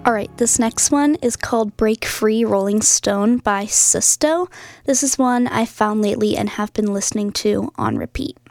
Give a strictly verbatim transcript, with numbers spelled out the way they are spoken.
Alright, this next one is called Break Free Rolling Stone by Sisto. This is one I found lately and have been listening to on repeat.